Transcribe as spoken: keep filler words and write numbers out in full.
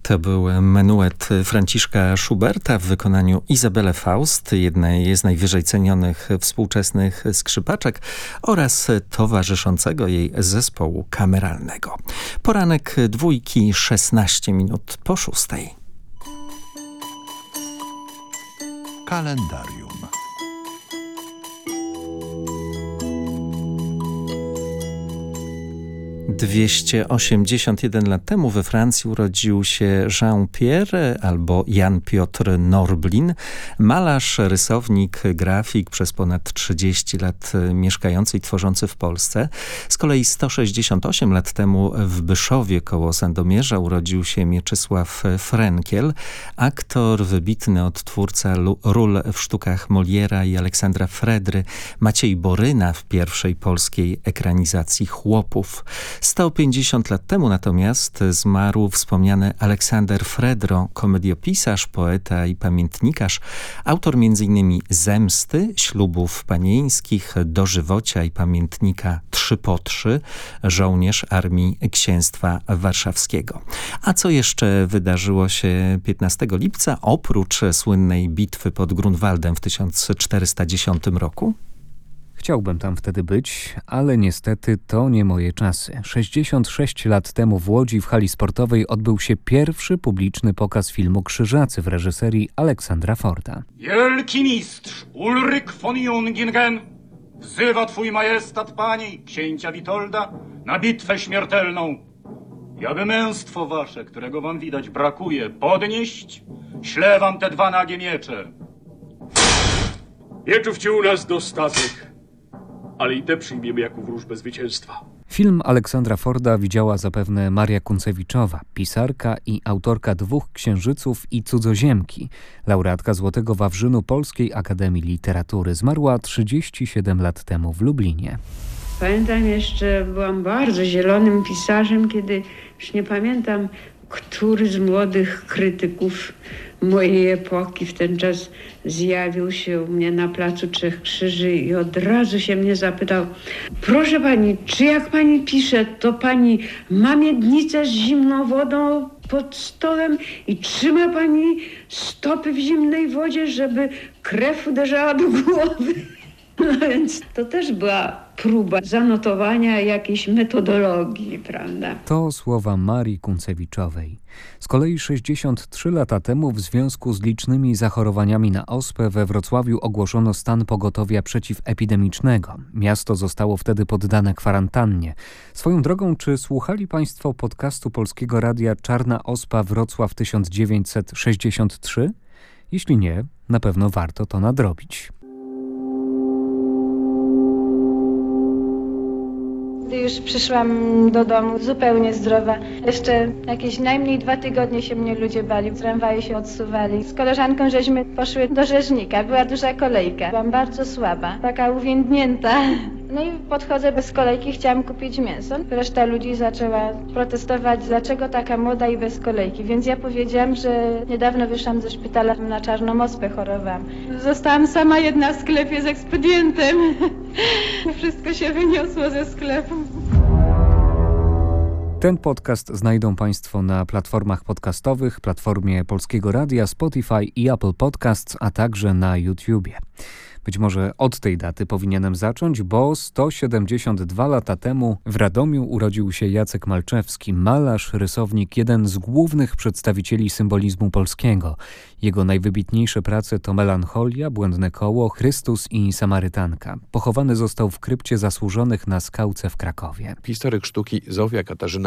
To był menuet Franciszka Schuberta w wykonaniu Izabele Faust, jednej z najwyżej cenionych współczesnych skrzypaczek oraz towarzyszącego jej zespołu kameralnego. Poranek dwójki, szesnaście minut po szóstej. Kalendarium. dwieście osiemdziesiąt jeden lat temu we Francji urodził się Jean-Pierre albo Jan Piotr Norblin, malarz, rysownik, grafik, przez ponad trzydzieści lat mieszkający i tworzący w Polsce. Z kolei sto sześćdziesiąt osiem lat temu w Byszowie koło Sandomierza urodził się Mieczysław Frenkiel, aktor, wybitny odtwórca ról w sztukach Moliera i Aleksandra Fredry, Maciej Boryna w pierwszej polskiej ekranizacji Chłopów. sto pięćdziesiąt lat temu natomiast zmarł wspomniany Aleksander Fredro, komediopisarz, poeta i pamiętnikarz, autor między innymi Zemsty, Ślubów panieńskich, Dożywocia i pamiętnika Trzy po trzy, żołnierz Armii Księstwa Warszawskiego. A co jeszcze wydarzyło się piętnastego lipca, oprócz słynnej bitwy pod Grunwaldem w tysiąc czterysta dziesiątym roku? Chciałbym tam wtedy być, ale niestety to nie moje czasy. sześćdziesiąt sześć lat temu w Łodzi w hali sportowej odbył się pierwszy publiczny pokaz filmu Krzyżacy w reżyserii Aleksandra Forda. Wielki mistrz Ulryk von Jungingen wzywa twój majestat pani, księcia Witolda, na bitwę śmiertelną. Jaby męstwo wasze, którego wam widać brakuje, podnieść, ślę wam te dwa nagie miecze. Mieczów ci u nas dostatek, ale i te przyjmiemy jako wróżbę zwycięstwa. Film Aleksandra Forda widziała zapewne Maria Kuncewiczowa, pisarka i autorka Dwóch księżyców i Cudzoziemki, laureatka Złotego Wawrzynu Polskiej Akademii Literatury. Zmarła trzydzieści siedem lat temu w Lublinie. Pamiętam jeszcze, byłam bardzo zielonym pisarzem, kiedy, już nie pamiętam, który z młodych krytyków mojej epoki w ten czas zjawił się u mnie na Placu Trzech Krzyży i od razu się mnie zapytał: proszę pani, czy jak pani pisze, to pani ma miednicę z zimną wodą pod stołem i trzyma pani stopy w zimnej wodzie, żeby krew uderzała do głowy? No więc to też była próba zanotowania jakiejś metodologii, prawda? To słowa Marii Kuncewiczowej. Z kolei sześćdziesiąt trzy lata temu w związku z licznymi zachorowaniami na ospę we Wrocławiu ogłoszono stan pogotowia przeciwepidemicznego. Miasto zostało wtedy poddane kwarantannie. Swoją drogą, czy słuchali Państwo podcastu Polskiego Radia Czarna Ospa Wrocław tysiąc dziewięćset sześćdziesiąt trzy? Jeśli nie, na pewno warto to nadrobić. Gdy już przyszłam do domu zupełnie zdrowa, jeszcze jakieś najmniej dwa tygodnie się mnie ludzie bali, tramwaje się odsuwali. Z koleżanką żeśmy poszły do rzeźnika, była duża kolejka, byłam bardzo słaba, taka uwiędnięta. No i podchodzę bez kolejki, chciałam kupić mięso. Reszta ludzi zaczęła protestować, dlaczego taka młoda i bez kolejki, więc ja powiedziałam, że niedawno wyszłam ze szpitala, na czarną ospę chorowałam. Zostałam sama jedna w sklepie z ekspedientem. Wszystko się wyniosło ze sklepu. Ten podcast znajdą Państwo na platformach podcastowych, platformie Polskiego Radia, Spotify i Apple Podcasts, a także na YouTubie. Być może od tej daty powinienem zacząć, bo sto siedemdziesiąt dwa lata temu w Radomiu urodził się Jacek Malczewski, malarz, rysownik, jeden z głównych przedstawicieli symbolizmu polskiego. Jego najwybitniejsze prace to Melancholia, Błędne koło, Chrystus i Samarytanka. Pochowany został w krypcie zasłużonych na Skałce w Krakowie. Historyk sztuki Zofia Katarzyna